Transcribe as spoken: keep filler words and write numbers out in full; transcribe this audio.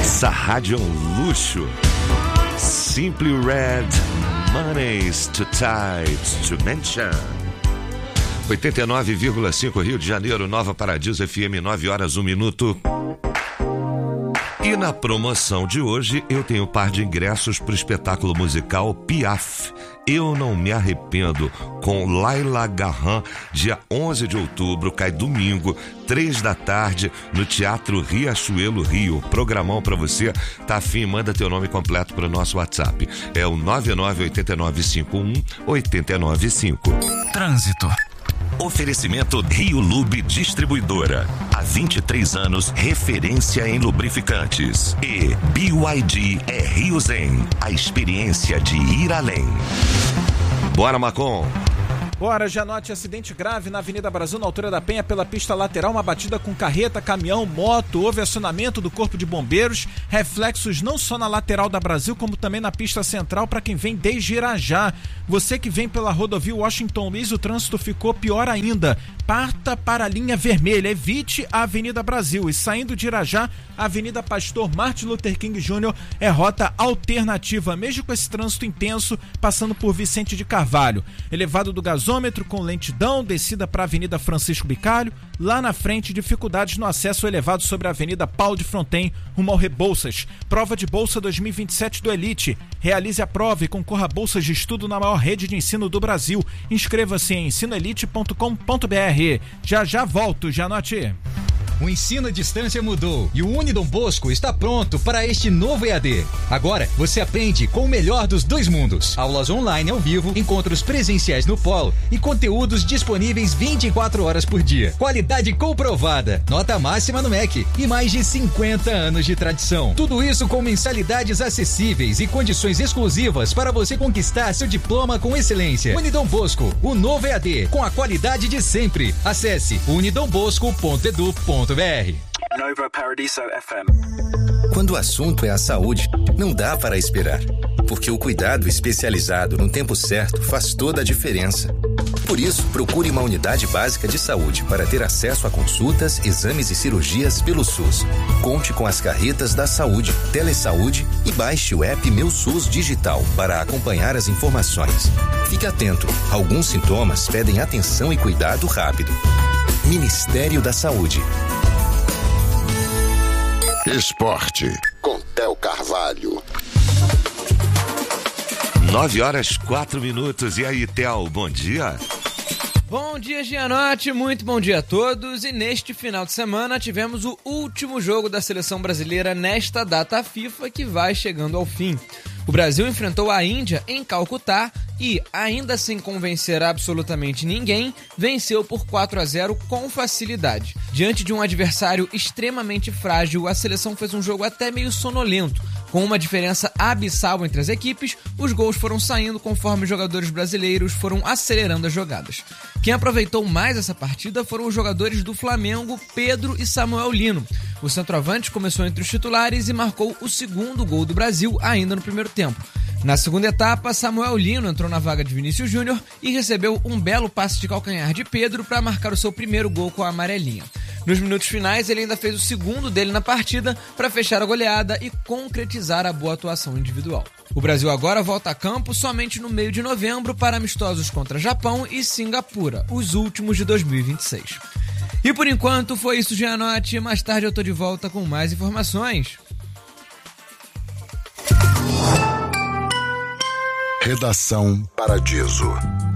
Essa rádio é um luxo. Simply Red, Money's Too Tight to Mention. oitenta e nove vírgula cinco Rio de Janeiro, Nova Paradiso F M, nove horas, um minuto. E na promoção de hoje eu tenho um par de ingressos para o espetáculo musical Piaf, Eu Não Me Arrependo, com Laila Garran, dia onze de outubro, cai domingo, três da tarde, no Teatro Riachuelo Rio. Programão para você, tá afim? Manda teu nome completo para o nosso WhatsApp. É o nove nove oito nove cinco um oito nove cinco. Trânsito. Oferecimento Rio Lube Distribuidora. Há vinte e três anos, referência em lubrificantes. E B Y D é Rio Zen, a experiência de ir além. Bora, Macon. Bora, já note acidente grave na Avenida Brasil, na altura da Penha, pela pista lateral, uma batida com carreta, caminhão, moto, houve acionamento do Corpo de Bombeiros, reflexos não só na lateral da Brasil, como também na pista central para quem vem desde Irajá. Você que vem pela rodovia Washington Luiz, o trânsito ficou pior ainda. Parta para a linha vermelha, evite a Avenida Brasil e saindo de Irajá, a Avenida Pastor Martin Luther King Júnior é rota alternativa, mesmo com esse trânsito intenso, passando por Vicente de Carvalho. Elevado do gasômetro com lentidão, descida para a Avenida Francisco Bicalho, lá na frente dificuldades no acesso elevado sobre a Avenida Paulo de Fronten, rumo ao Rebouças. Prova de Bolsa dois mil e vinte e sete do Elite. Realize a prova e concorra a bolsas de estudo na maior rede de ensino do Brasil. Inscreva-se em ensino elite ponto com ponto b r. Já já volto, Janote. O ensino à distância mudou e o Unidom Bosco está pronto para este novo E A D. Agora você aprende com o melhor dos dois mundos. Aulas online ao vivo, encontros presenciais no polo e conteúdos disponíveis vinte e quatro horas por dia. Qualidade comprovada, nota máxima no M E C e mais de cinquenta anos de tradição. Tudo isso com mensalidades acessíveis e condições exclusivas para você conquistar seu diploma com excelência. Unidom Bosco, o novo E A D, com a qualidade de sempre. Acesse unidom bosco ponto edu ponto b r. Nova Paradiso F M. Quando o assunto é a saúde, não dá para esperar, porque o cuidado especializado no tempo certo faz toda a diferença. Por isso, procure uma unidade básica de saúde para ter acesso a consultas, exames e cirurgias pelo SUS. Conte com as carretas da saúde, Telesaúde e baixe o app Meu SUS Digital para acompanhar as informações. Fique atento, alguns sintomas pedem atenção e cuidado rápido. Ministério da Saúde. Esporte, com Theo Carvalho. Nove horas, quatro minutos. E aí, Theo, bom dia? Bom dia, Gianotti, muito bom dia a todos. E neste final de semana tivemos o último jogo da seleção brasileira nesta data FIFA que vai chegando ao fim. O Brasil enfrentou a Índia em Calcutá e, ainda sem convencer absolutamente ninguém, venceu por quatro a zero com facilidade. Diante de um adversário extremamente frágil, a seleção fez um jogo até meio sonolento. Com uma diferença abissal entre as equipes, os gols foram saindo conforme os jogadores brasileiros foram acelerando as jogadas. Quem aproveitou mais essa partida foram os jogadores do Flamengo, Pedro e Samuel Lino. O centroavante começou entre os titulares e marcou o segundo gol do Brasil ainda no primeiro tempo. Na segunda etapa, Samuel Lino entrou na vaga de Vinícius Júnior e recebeu um belo passe de calcanhar de Pedro para marcar o seu primeiro gol com a amarelinha. Nos minutos finais, ele ainda fez o segundo dele na partida para fechar a goleada e concretizar a boa atuação individual. O Brasil agora volta a campo somente no meio de novembro para amistosos contra Japão e Singapura, os últimos de dois mil e vinte e seis. E por enquanto foi isso, Gianotti. Mais tarde eu tô de volta com mais informações. Redação Paradiso.